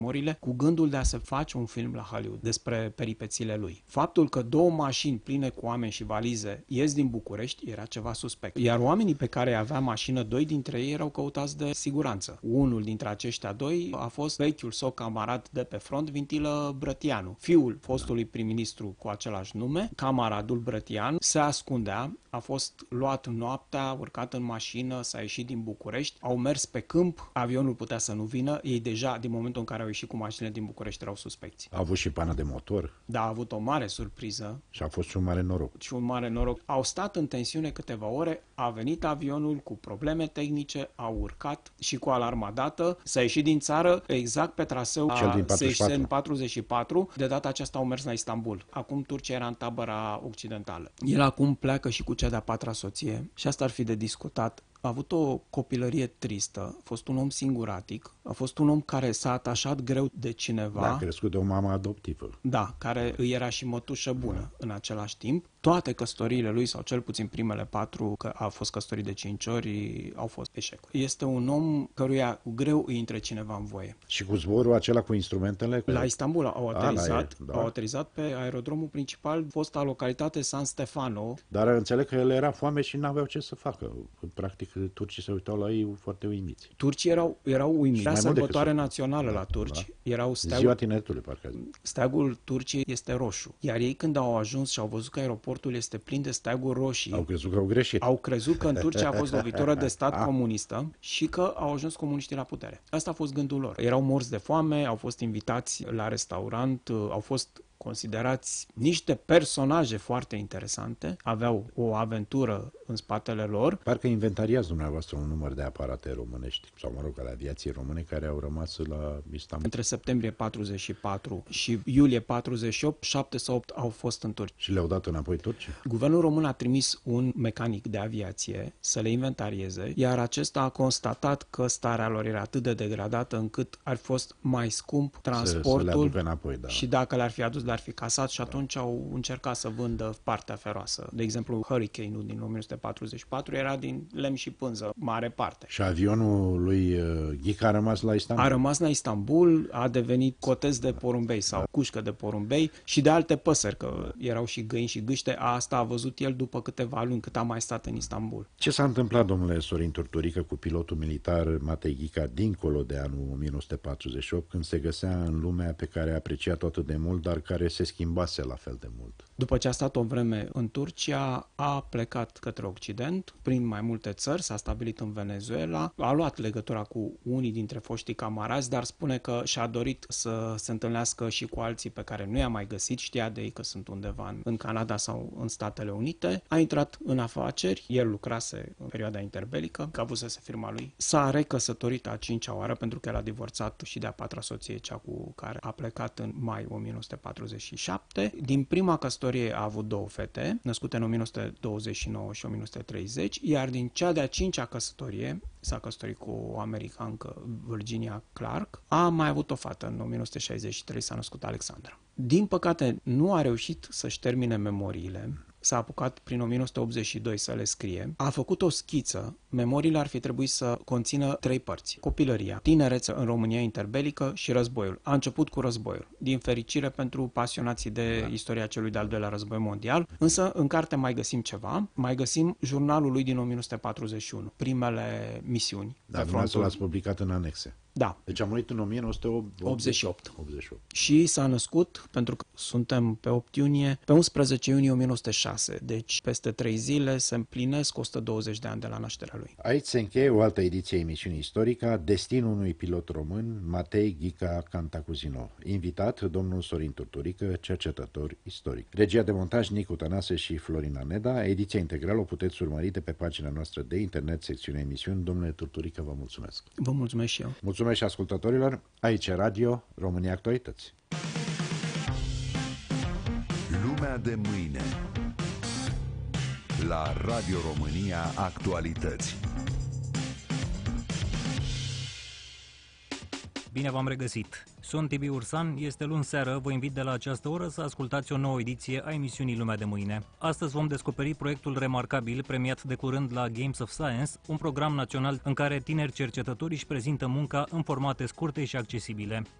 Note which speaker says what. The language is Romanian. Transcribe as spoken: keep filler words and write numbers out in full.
Speaker 1: memorile cu gândul de a se face un film la Hollywood despre peripețiile lui. Faptul că două mașini pline cu oameni și valize ies din București era ceva suspect. Iar oamenii pe care avea mașină, doi dintre ei erau căutați de siguranță. Unul dintre aceștia doi a fost vechiul său camarad de pe front, Vintilă Brătianu. Fiul fostului prim-ministru cu același nume, camaradul Brătianu, se ascundea, a fost luat noaptea, urcat în mașină, s-a ieșit din București, au mers pe câmp, avionul putea să nu vină, ei deja, din momentul în care au ieșit cu mașinile din București, erau suspecți.
Speaker 2: A avut și pană de motor.
Speaker 1: Da, a avut o mare surpriză.
Speaker 2: Și a fost și un mare noroc.
Speaker 1: Și un mare noroc. Au stat în tensiune câteva ore, a venit avionul cu probleme tehnice, au urcat și cu alarma dată, s-a ieșit din țară exact pe traseu Seyşen patruzeci și patru. De data aceasta au mers la Istanbul. Acum Turcia era în tabăra occidentală. El acum pleacă și cu cea de-a patra soție și asta ar fi de discutat. A avut o copilărie tristă, a fost un om singuratic, a fost un om care s-a atașat greu de cineva.
Speaker 2: Da, a crescut de o mamă adoptivă.
Speaker 1: Da, care îi era și mătușă bună da. În același timp. Toate căsătoriile lui, sau cel puțin primele patru, că a fost căsătorit de cinci ori, au fost eșecuri. Este un om căruia cu greu îi intre cineva în voie.
Speaker 2: Și cu zborul acela cu instrumentele?
Speaker 1: La Istanbul au aterizat,
Speaker 2: a, da.
Speaker 1: au aterizat pe aerodromul principal, fosta localitate San Stefano.
Speaker 2: Dar înțeleg că el era foame și n-aveau ce să facă. Practic, turcii se uitau la ei foarte uimiți.
Speaker 1: Turcii erau, erau uimiți. Era sărbătoare națională da, la turci. Da. Erau steagul,
Speaker 2: Ziua tineretului, parcă.
Speaker 1: Steagul Turciei este roșu. Iar ei, când au ajuns și au văzut că aeroportul este plin de steaguri roșii,
Speaker 2: au crezut că au greșit.
Speaker 1: Au crezut că în Turcia a fost lovitură de stat comunistă și că au ajuns comuniștii la putere. Asta a fost gândul lor. Erau morți de foame, au fost invitați la restaurant, au fost considerați niște personaje foarte interesante, aveau o aventură în spatele lor.
Speaker 2: Parcă inventariați dumneavoastră un număr de aparate românești, sau mă rog, ale aviației române, care au rămas la Istanbul.
Speaker 1: Între septembrie patruzeci și patru și iulie patruzeci și opt, șapte sau opt au fost în Turcia.
Speaker 2: Și le-au dat înapoi turcii?
Speaker 1: Guvernul român a trimis un mecanic de aviație să le inventarieze, iar acesta a constatat că starea lor era atât de degradată încât ar fi fost mai scump transportul
Speaker 2: să, să le aducă înapoi, da.
Speaker 1: Și dacă le-ar fi adus, le-ar fi casat și atunci da. Au încercat să vândă partea feroasă. De exemplu, Hurricane-ul din o mie nouă sute patruzeci și patru era din lemn și pânză, mare parte.
Speaker 2: Și avionul lui Ghica a rămas la Istanbul?
Speaker 1: A rămas la Istanbul, a devenit cotez de porumbei sau da. Cușcă de porumbei și de alte păsări, că erau și găini și gâște. Asta a văzut el după câteva luni cât a mai stat în Istanbul.
Speaker 2: Ce s-a întâmplat, domnule Sorin Turturică, cu pilotul militar Matei Ghica dincolo de anul o mie nouă sute patruzeci și opt, când se găsea în lumea pe care a apreciat atât de mult, dar care se schimbase la fel de mult?
Speaker 1: După ce a stat o vreme în Turcia, a plecat către Occident, prin mai multe țări, s-a stabilit în Venezuela, a luat legătura cu unii dintre foștii camarazi, dar spune că și-a dorit să se întâlnească și cu alții pe care nu i-a mai găsit, știa de ei că sunt undeva în, în Canada sau în Statele Unite, a intrat în afaceri, el lucrase în perioada interbelică, că avusese firma lui, s-a recăsătorit a cincea oară, pentru că el a divorțat și de-a patra soție, cea cu care a plecat în mai o mie nouă sute patruzeci și șapte. Din prima căsătorie a avut două fete, născute în o mie nouă sute douăzeci și nouă și o mie nouă sute treizeci, iar din cea de-a cincea căsătorie s-a căsătorit cu o americancă, Virginia Clark, a mai avut o fată în o mie nouă sute șaizeci și trei, s-a născut Alexandra. Din păcate, nu a reușit să-și termine memoriile, s-a apucat prin o mie nouă sute optzeci și doi să le scrie, a făcut o schiță, memoriile ar fi trebuit să conțină trei părți: copilăria, tinerețe în România interbelică și războiul. A început cu războiul, din fericire pentru pasionații de da. Istoria celui de-al doilea război mondial, însă în carte mai găsim ceva, mai găsim jurnalul lui din o mie nouă sute patruzeci și unu, primele misiuni.
Speaker 2: Da, dumneavoastră l-ați publicat în anexe.
Speaker 1: Da.
Speaker 2: Deci am murit în o mie nouă sute optzeci și opt.
Speaker 1: optzeci și opt. Și s-a născut, pentru că suntem pe opt iunie, pe unsprezece iunie o mie nouă sute șase. Deci peste trei zile se împlinesc o sută douăzeci de ani de la nașterea lui.
Speaker 2: Aici se încheie o altă ediție a emisiunii Istorica, Destinul unui pilot român, Matei Ghica Cantacuzino. Invitat, domnul Sorin Turturică, cercetător istoric. Regia de montaj Nicu Tănase și Florina Neda. Ediția integrală o puteți urmări de pe pagina noastră de internet, secțiunea emisiuni. Domnule Turturică, vă mulțumesc.
Speaker 1: Vă mulțumesc și eu.
Speaker 2: Mulțumesc și ascultătorilor. Aici e Radio România Actualități.
Speaker 3: Lumea de mâine la Radio România Actualități.
Speaker 4: Bine v-am regăsit! Sunt Tibi Ursan, este luni seară, vă invit de la această oră să ascultați o nouă ediție a emisiunii Lumea de mâine. Astăzi vom descoperi proiectul remarcabil premiat de curând la Games of Science, un program național în care tineri cercetători își prezintă munca în formate scurte și accesibile.